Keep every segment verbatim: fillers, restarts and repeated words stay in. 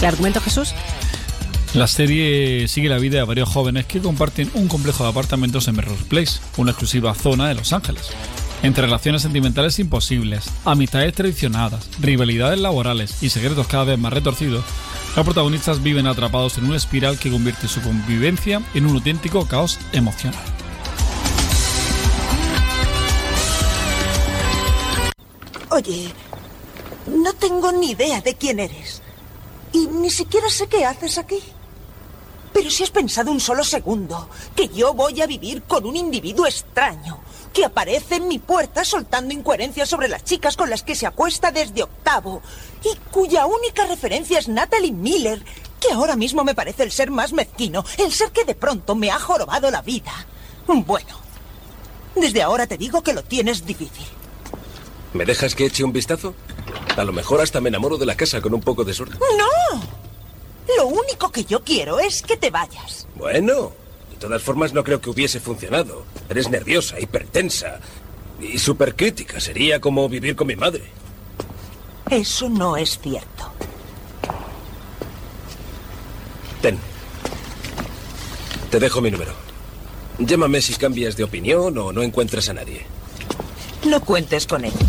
¿El argumento, Jesús? La serie sigue la vida de varios jóvenes que comparten un complejo de apartamentos en Melrose Place, una exclusiva zona de Los Ángeles. Entre relaciones sentimentales imposibles, amistades traicionadas, rivalidades laborales y secretos cada vez más retorcidos, los protagonistas viven atrapados en una espiral que convierte su convivencia en un auténtico caos emocional. Oye, no tengo ni idea de quién eres. Y ni siquiera sé qué haces aquí. Pero si has pensado un solo segundo que yo voy a vivir con un individuo extraño que aparece en mi puerta soltando incoherencias sobre las chicas con las que se acuesta desde octavo y cuya única referencia es Natalie Miller, que ahora mismo me parece el ser más mezquino, el ser que de pronto me ha jorobado la vida. Bueno, desde ahora te digo que lo tienes difícil. ¿Me dejas que eche un vistazo? A lo mejor hasta me enamoro de la casa con un poco de suerte. ¡No! Lo único que yo quiero es que te vayas. Bueno, de todas formas no creo que hubiese funcionado. Eres nerviosa, hipertensa y supercrítica. Sería como vivir con mi madre. Eso no es cierto. Ten. Te dejo mi número. Llámame si cambias de opinión o no encuentras a nadie. No cuentes con ello.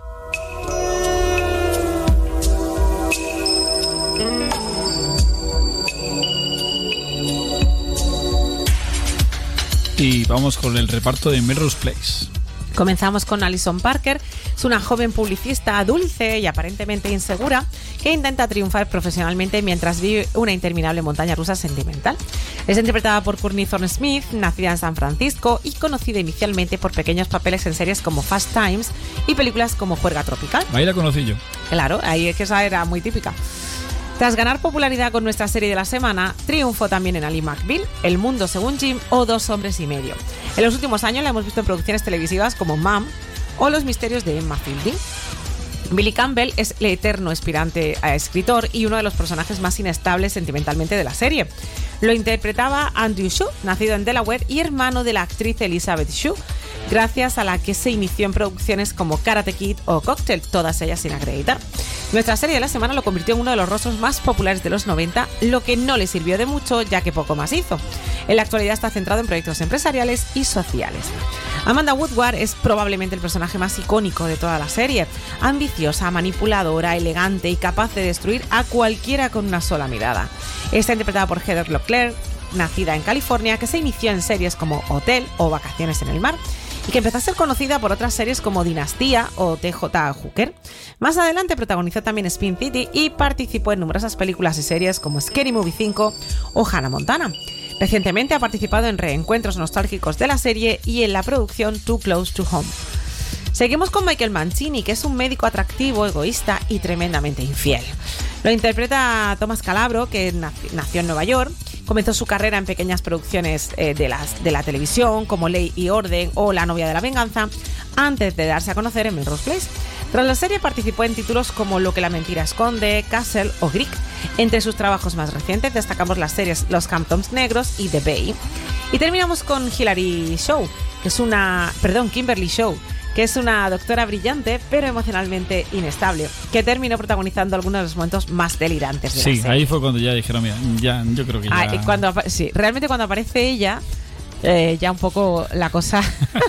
Y vamos con el reparto de Melrose Place. Comenzamos con Alison Parker. Es una joven publicista dulce y aparentemente insegura que intenta triunfar profesionalmente mientras vive una interminable montaña rusa sentimental. Es interpretada por Courtney Thorne-Smith, nacida en San Francisco y conocida inicialmente por pequeños papeles en series como Fast Times y películas como Juerga Tropical. Ahí la conocí yo. Claro, ahí es que esa era muy típica. Tras ganar popularidad con nuestra serie de la semana, triunfó también en Ally McBeal, El mundo según Jim o Dos hombres y medio. En los últimos años la hemos visto en producciones televisivas como Mom o Los misterios de Emma Fielding. Billy Campbell es el eterno aspirante a escritor y uno de los personajes más inestables sentimentalmente de la serie. Lo interpretaba Andrew Shue, nacido en Delaware y hermano de la actriz Elizabeth Shue, gracias a la que se inició en producciones como Karate Kid o Cocktail, todas ellas sin acreditar. Nuestra serie de la semana lo convirtió en uno de los rostros más populares de los noventa, lo que no le sirvió de mucho, ya que poco más hizo. En la actualidad está centrado en proyectos empresariales y sociales. Amanda Woodward es probablemente el personaje más icónico de toda la serie. Ambiciosa, manipuladora, elegante y capaz de destruir a cualquiera con una sola mirada. Está interpretada por Heather Locklear, nacida en California, que se inició en series como Hotel o Vacaciones en el Mar, y que empezó a ser conocida por otras series como Dinastía o T J Hooker. Más adelante protagonizó también Spin City y participó en numerosas películas y series como Scary Movie cinco o Hannah Montana. Recientemente ha participado en reencuentros nostálgicos de la serie y en la producción Too Close to Home. Seguimos con Michael Mancini, que es un médico atractivo, egoísta y tremendamente infiel. Lo interpreta Thomas Calabro, que nació en Nueva York. Comenzó su carrera en pequeñas producciones eh, de, las, de la televisión, como Ley y Orden o La novia de la venganza, antes de darse a conocer en Melrose Place. Tras la serie participó en títulos como Lo que la mentira esconde, Castle o Greek. Entre sus trabajos más recientes destacamos las series Los Hamptons Negros y The Bay. Y terminamos con Hilary Shaw, que es una... Perdón, Kimberly Shaw, que es una doctora brillante, pero emocionalmente inestable, que terminó protagonizando algunos de los momentos más delirantes de sí, la serie. Ahí fue cuando ya dijeron, mira, ya, yo creo que ya... Ah, cuando, sí, realmente cuando aparece ella, eh, ya un poco la cosa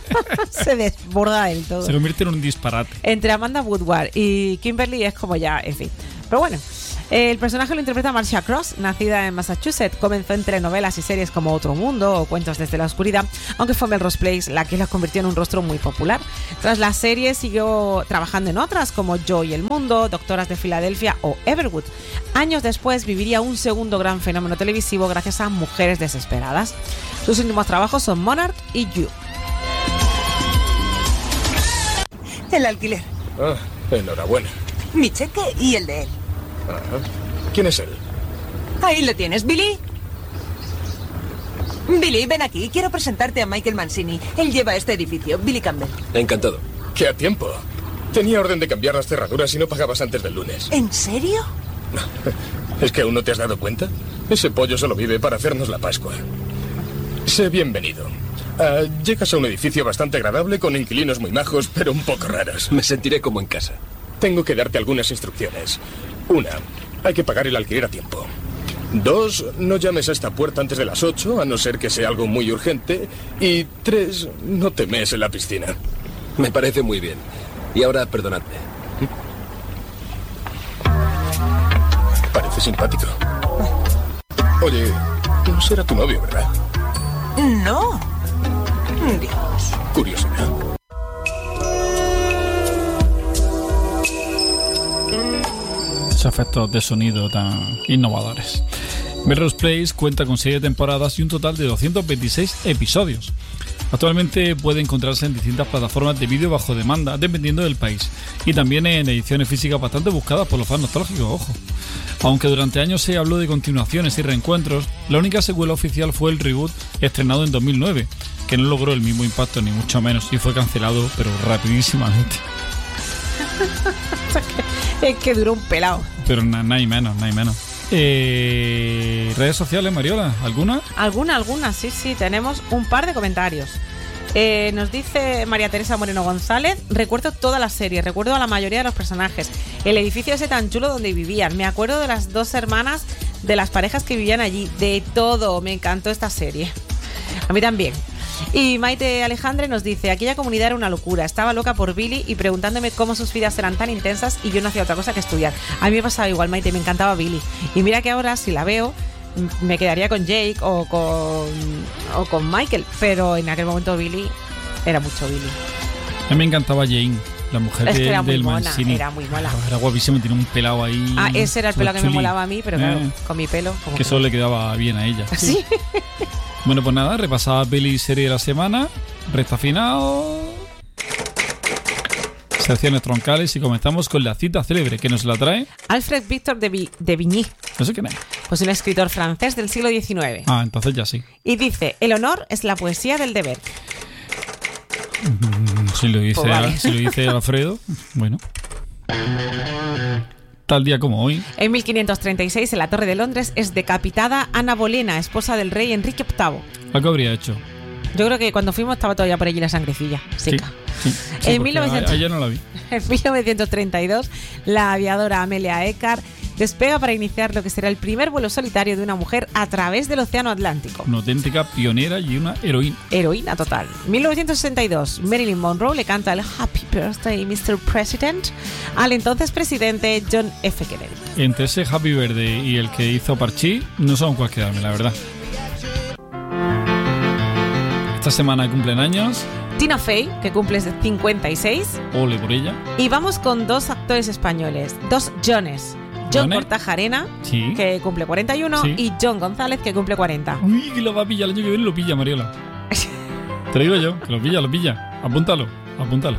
se desborda del todo. Se convierte en un disparate. Entre Amanda Woodward y Kimberly es como ya, en fin. Pero bueno, el personaje lo interpreta Marcia Cross, nacida en Massachusetts. Comenzó en telenovelas y series como Otro Mundo o Cuentos desde la oscuridad, aunque fue Melrose Place la que la convirtió en un rostro muy popular. Tras la serie siguió trabajando en otras como Yo y el Mundo, Doctoras de Filadelfia o Everwood. Años después viviría un segundo gran fenómeno televisivo gracias a Mujeres Desesperadas. Sus últimos trabajos son Monarch y You. El alquiler. Ah, enhorabuena. Mi cheque y el de él. Ajá. ¿Quién es él? Ahí lo tienes, Billy. Billy, ven aquí. Quiero presentarte a Michael Mancini. Él lleva este edificio. Billy Campbell. Encantado. ¿Qué a tiempo? Tenía orden de cambiar las cerraduras y no pagabas antes del lunes. ¿En serio? ¿Es que aún no te has dado cuenta? Ese pollo solo vive para hacernos la Pascua. Sé bienvenido. Uh, llegas a un edificio bastante agradable con inquilinos muy majos, pero un poco raros. Me sentiré como en casa. Tengo que darte algunas instrucciones. Una, hay que pagar el alquiler a tiempo. Dos, no llames a esta puerta antes de las ocho, a no ser que sea algo muy urgente. Y tres, no te mees en la piscina. Me parece muy bien. Y ahora, perdonadme. Parece simpático. Oye, no será tu novio, ¿verdad? No. Dios. Curiosidad. Esos efectos de sonido tan innovadores. Melrose Place cuenta con siete temporadas y un total de doscientos veintiséis episodios. Actualmente puede encontrarse en distintas plataformas de vídeo bajo demanda, dependiendo del país, y también en ediciones físicas bastante buscadas por los fans nostálgicos, ojo. Aunque durante años se habló de continuaciones y reencuentros, la única secuela oficial fue el reboot estrenado en dos mil nueve, que no logró el mismo impacto ni mucho menos y fue cancelado, pero rapidísimamente. Es que duró un pelado. Pero nada y menos, nada y menos. Eh, redes sociales, Mariola, ¿alguna? Alguna, alguna, sí, sí, tenemos un par de comentarios. Eh, nos dice María Teresa Moreno González: recuerdo toda la serie, recuerdo a la mayoría de los personajes, el edificio ese tan chulo donde vivían, me acuerdo de las dos hermanas, de las parejas que vivían allí, de todo, me encantó esta serie. A mí también. Y Maite Alejandre nos dice: aquella comunidad era una locura, estaba loca por Billy y preguntándome cómo sus vidas eran tan intensas y yo no hacía otra cosa que estudiar. A mí me pasaba igual, Maite, me encantaba Billy. Y mira que ahora, si la veo, me quedaría con Jake o con, o con Michael, pero en aquel momento Billy era mucho Billy. A mí me encantaba Jane, la mujer es de, que era del muy mona, Mancini. era muy mola. Era guapísimo, tiene un pelado ahí. Ah, ese era el pelo que chuli. me molaba a mí, pero claro, Eh, con mi pelo. Como que que solo no. le quedaba bien a ella. ¿Sí? Bueno, pues nada, repasada peli y serie de la semana, recta final, secciones troncales y comenzamos con la cita célebre que nos la trae. Alfred Victor de, Vi- de Vigny, No sé quién es. pues un escritor francés del siglo diecinueve. Ah, entonces ya sí. Y dice: el honor es la poesía del deber. Si lo dice, Pues vale. si lo dice Alfredo, bueno. Tal día como hoy. En mil quinientos treinta y seis, en la Torre de Londres, es decapitada Ana Bolena, esposa del rey Enrique octavo. ¿Lo que habría hecho? Yo creo que cuando fuimos estaba todavía por allí la sangrecilla seca. Sí, sí, sí, En porque mil novecientos a- ayer no la vi. En mil novecientos treinta y dos, la aviadora Amelia Earhart despega para iniciar lo que será el primer vuelo solitario de una mujer a través del Océano Atlántico. Una auténtica pionera y una heroína. Heroína total. mil novecientos sesenta y dos, Marilyn Monroe le canta el Happy Birthday, mister President, al entonces presidente John F. Kennedy. Entre ese Happy Verde y el que hizo Parchí, no son cuál quedarme, la verdad. Esta semana cumplen años. Tina Fey, que cumple cincuenta y seis. Ole por ella. Y vamos con dos actores españoles, dos Johnes. John ¿Jones? Cortajarena, Sí. que cumple cuarenta y uno, Sí. y John González, que cumple cuarenta. Uy, que lo va a pillar el año que viene, lo pilla, Mariola. Te lo digo yo, que lo pilla, lo pilla. Apúntalo, apúntalo.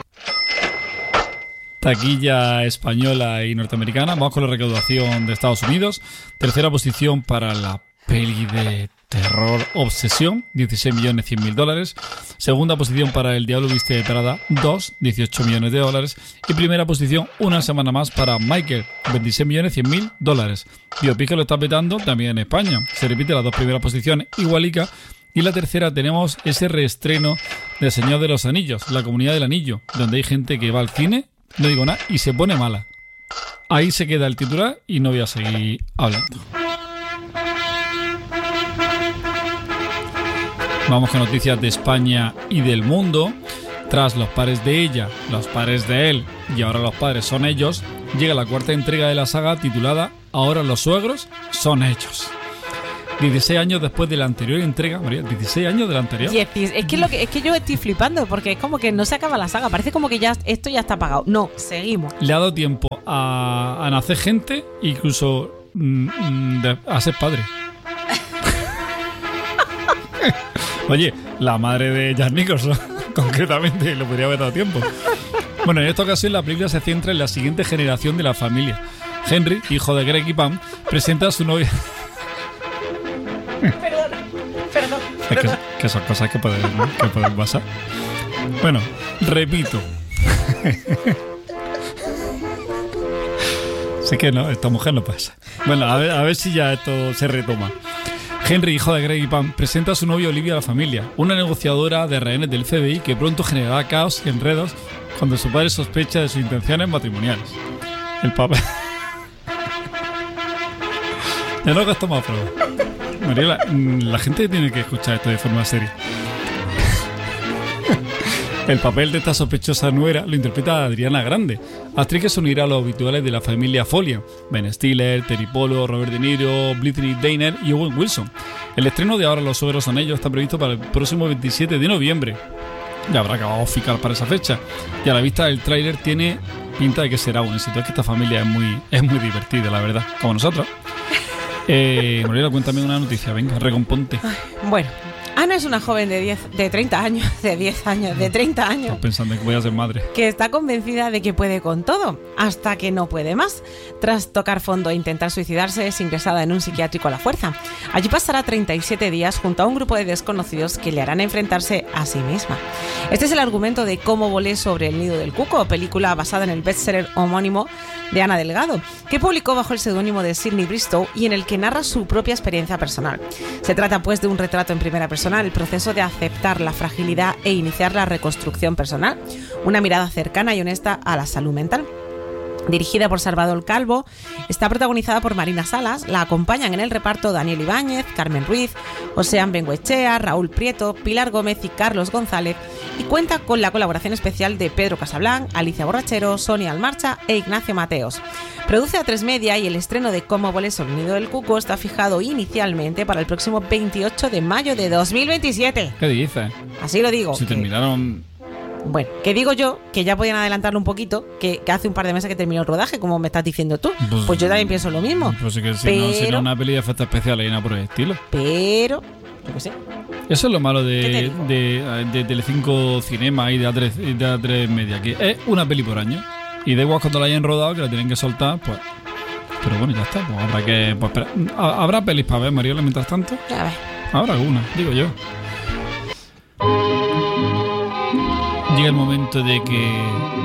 Taquilla española y norteamericana. Vamos con la recaudación de Estados Unidos. Tercera posición para la peli de terror Obsesión, dieciséis millones cien mil dólares. Segunda posición para El Diablo Viste de Prada dos, dieciocho millones de dólares. Y primera posición, una semana más, para Michael, veintiséis millones cien mil dólares. Biopic que lo está petando también en España. Se repite las dos primeras posiciones, igualica. Y la tercera tenemos ese reestreno de Señor de los Anillos, La Comunidad del Anillo, donde hay gente que va al cine, no digo nada, y se pone mala. Ahí se queda el titular y no voy a seguir hablando. Vamos con noticias de España y del mundo. Tras Los padres de ella, Los padres de él y ahora los padres son ellos, llega la cuarta entrega de la saga titulada Ahora los suegros son ellos. dieciséis años después de la anterior entrega, María, dieciséis años de la anterior. Y es, es que lo que es que yo estoy flipando porque es como que no se acaba la saga, parece como que ya esto ya está pagado. No, seguimos. Le ha dado tiempo a, a nacer gente, incluso mm, mm, de- a ser padre. Oye, la madre de Jack Nicholson, concretamente, le podría haber dado tiempo. Bueno, en esta ocasión la película se centra en la siguiente generación de la familia. Henry, hijo de Greg y Pam, presenta a su novia. Perdón. Es que, que son cosas que pueden, que pueden pasar. Bueno, repito. Sí que no, esta mujer no pasa. Bueno, a ver, a ver si ya esto se retoma. Henry, hijo de Greg y Pam, presenta a su novia Olivia a la familia, una negociadora de rehenes del F B I que pronto generará caos y enredos cuando su padre sospecha de sus intenciones matrimoniales. El papá... Ya no gastamos a prueba. Mariela, la gente tiene que escuchar esto de forma seria. El papel de esta sospechosa nuera lo interpreta Adriana Grande, actriz que se unirá a los habituales de la familia Foley: Ben Stiller, Terry Polo, Robert De Niro, Brittany Dainer y Owen Wilson. El estreno de Ahora los suegros son ellos está previsto para el próximo veintisiete de noviembre. Ya habrá acabado fiscal para esa fecha. Y a la vista del tráiler tiene pinta de que será un éxito. Es que esta familia es muy, es muy divertida, la verdad, como nosotros. Eh, Mariela, cuéntame una noticia, venga, recomponte. Ay, bueno, Ana es una joven de diez, de treinta años, de diez años, de treinta años. Estás pensando en que voy a ser madre. Que está convencida de que puede con todo, hasta que no puede más. Tras tocar fondo e intentar suicidarse, es ingresada en un psiquiátrico a la fuerza. Allí pasará treinta y siete días junto a un grupo de desconocidos que le harán enfrentarse a sí misma. Este es el argumento de Cómo volé sobre el nido del cuco, película basada en el bestseller homónimo de Ana Delgado, que publicó bajo el seudónimo de Sidney Bristow y en el que narra su propia experiencia personal. Se trata pues de un retrato en primera persona, el proceso de aceptar la fragilidad e iniciar la reconstrucción personal, una mirada cercana y honesta a la salud mental. Dirigida por Salvador Calvo, está protagonizada por Marina Salas, la acompañan en el reparto Daniel Ibáñez, Carmen Ruiz, Osean Bengoechea, Raúl Prieto, Pilar Gómez y Carlos González, y cuenta con la colaboración especial de Pedro Casablanc, Alicia Borrachero, Sonia Almarcha e Ignacio Mateos. Produce A tres Media y el estreno de Cómo volé sobre el nido del cuco está fijado inicialmente para el próximo veintiocho de mayo de dos mil veintisiete. ¿Qué dices? Así lo digo. Si que... terminaron... Bueno, que digo yo que ya podían adelantarlo un poquito, que, que hace un par de meses que terminó el rodaje, como me estás diciendo tú. Pues, pues yo también pienso lo mismo. Pues sí que si pero, no, si no una peli de efectos especiales y nada por el estilo. Pero, yo qué sé. Eso es lo malo de, de, de Telecinco Cinema y de A tres, de A tres Media, que es una peli por año. Y da igual cuando la hayan rodado, que la tienen que soltar, pues... Pero bueno, ya está, pues habrá que... Pues, espera. ¿Habrá pelis para ver, Mariela, mientras tanto? Ya ves. Habrá alguna, digo yo. Llega el momento de que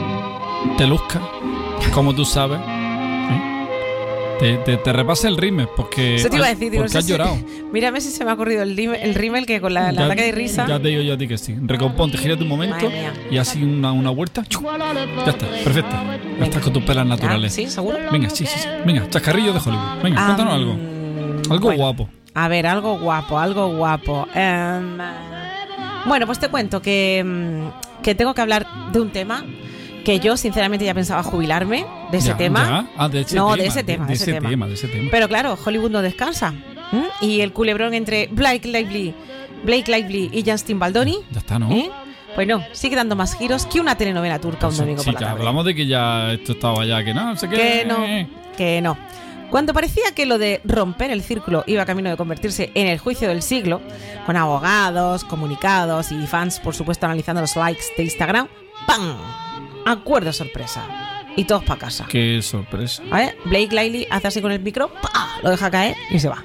te luzca, como tú sabes, ¿eh? te, te, te repase el rímel, porque, Eso te iba a decir, digo, porque has si llorado. Se, mírame si se me ha ocurrido el rímel, el rímel que con la, el ya, ataque de risa. Ya te digo yo a ti que sí. Recomponte, gírate un momento y así una, una vuelta. Ya está, perfecto. Ya estás con tus pelas naturales. Ah, ¿sí? ¿Seguro? Venga, sí, sí, sí. Venga, chascarrillo de Hollywood. Venga, um, cuéntanos algo. Algo bueno, guapo. A ver, algo guapo, algo guapo. Um, bueno, pues te cuento que... que tengo que hablar de un tema que yo sinceramente ya pensaba jubilarme de ese ya, tema. Ya. Ah, de ese no, tema, de ese tema, de, de ese, ese tema. tema, de ese tema. Pero claro, Hollywood no descansa. ¿Mm? Y el culebrón entre Blake Lively, Blake Lively y Justin Baldoni. Ya está, ¿no? ¿eh? Pues no, sigue dando más giros que una telenovela turca pues un domingo sí, por la tarde. Hablamos de que ya esto estaba ya que no, no sé qué. Que no, que no. Cuando parecía que lo de romper el círculo iba camino de convertirse en el juicio del siglo, con abogados, comunicados y fans, por supuesto, analizando los likes de Instagram, ¡pam! Acuerdo sorpresa. Y todos para casa. Qué sorpresa. A ver, Blake Lively hace así con el micro, ¡pah! Lo deja caer y se va.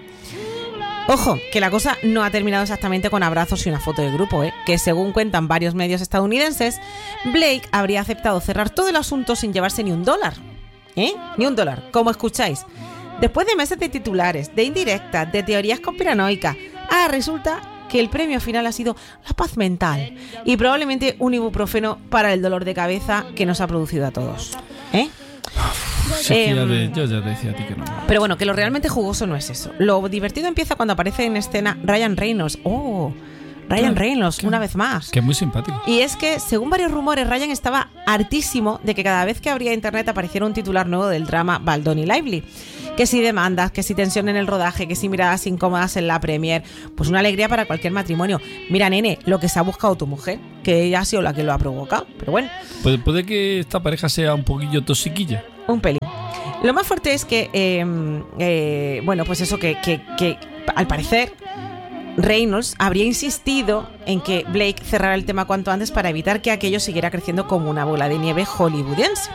Ojo, que la cosa no ha terminado exactamente con abrazos y una foto de grupo, ¿eh? Que según cuentan varios medios estadounidenses, Blake habría aceptado cerrar todo el asunto sin llevarse ni un dólar. ¿Eh? Ni un dólar, como escucháis. Después de meses de titulares, de indirectas, de teorías conspiranoicas, ah, resulta que el premio final ha sido la paz mental y probablemente un ibuprofeno para el dolor de cabeza que nos ha producido a todos. ¿Eh? Sí, eh, ya te, yo ya te decía a ti que no. Pero bueno, que lo realmente jugoso no es eso. Lo divertido empieza cuando aparece en escena Ryan Reynolds. ¡Oh! Ryan Reynolds, una vez más. Que es muy simpático. Y es que, según varios rumores, Ryan estaba hartísimo de que cada vez que abría internet apareciera un titular nuevo del drama Baldoni-Lively. Que si demandas, que si tensión en el rodaje, que si miradas incómodas en la premier. Pues una alegría para cualquier matrimonio. Mira, nene, lo que se ha buscado tu mujer, que ella ha sido la que lo ha provocado. Pero bueno. Puede, puede que esta pareja sea un poquillo tosiquilla. Un pelín. Lo más fuerte es que, eh, eh, bueno, pues eso que, que, que al parecer Reynolds habría insistido en que Blake cerrara el tema cuanto antes para evitar que aquello siguiera creciendo como una bola de nieve hollywoodiense.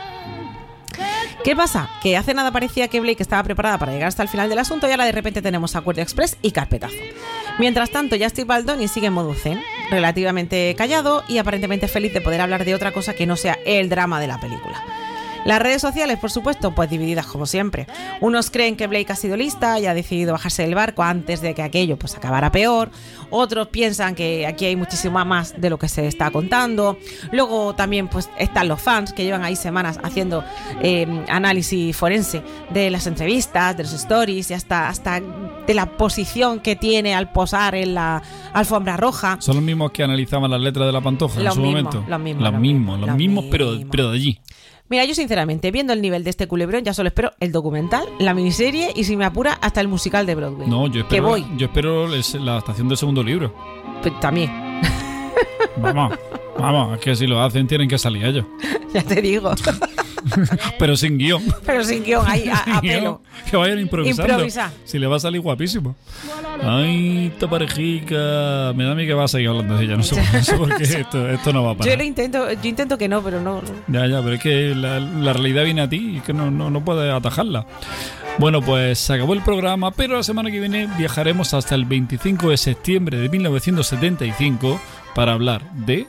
¿Qué pasa? Que hace nada parecía que Blake estaba preparada para llegar hasta el final del asunto y ahora de repente tenemos acuerdo express y carpetazo. Mientras tanto, Justin Baldoni sigue en modo zen, relativamente callado y aparentemente feliz de poder hablar de otra cosa que no sea el drama de la película. Las redes sociales, por supuesto, pues divididas como siempre. Unos creen que Blake ha sido lista y ha decidido bajarse del barco antes de que aquello pues acabara peor. Otros piensan que aquí hay muchísimo más de lo que se está contando. Luego también pues están los fans que llevan ahí semanas haciendo eh, análisis forense de las entrevistas, de los stories y hasta, hasta de la posición que tiene al posar en la alfombra roja. Son los mismos que analizaban las letras de la Pantoja en Los su mismos, momento. los mismos, Los los mismos, mismos, los los mismos, pero, mismos. pero de allí. Mira, yo sinceramente, viendo el nivel de este culebrón, ya solo espero el documental, la miniserie y, si me apura, hasta el musical de Broadway. No, yo que espero, voy. yo espero es la adaptación del segundo libro. Pues también, Vamos, vamos, es que si lo hacen tienen que salir ellos. ya te digo. Pero sin guión. Pero sin guión, ahí a, a Sin guión, pelo. que vayan improvisando. Improvisar. Si le va a salir guapísimo. Ay, esta parejica. Me da a mí que va a seguir hablando de ella. No sé, no sé por qué esto, esto no va a parar. Yo lo intento, yo intento que no, pero no. Ya, ya, pero es que la, la realidad viene a ti y que no, no, no puedes atajarla. Bueno, pues se acabó el programa, pero la semana que viene viajaremos hasta el veinticinco de septiembre de mil novecientos setenta y cinco para hablar de...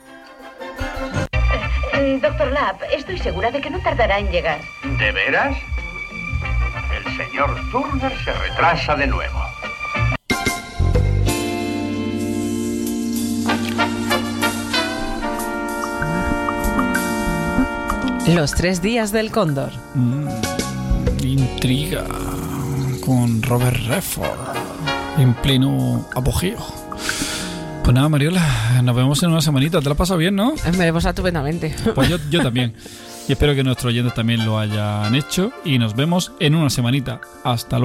Eh, Doctor Lab, estoy segura de que no tardará en llegar. ¿De veras? El señor Turner se retrasa de nuevo. Los tres días del cóndor. Mm, intriga con Robert Redford en pleno apogeo. Pues nada, Mariola, nos vemos en una semanita. ¿Te la has pasado bien, no? Me lo he pasado estupendamente. Pues yo, yo también. Y espero que nuestros oyentes también lo hayan hecho. Y nos vemos en una semanita. Hasta luego.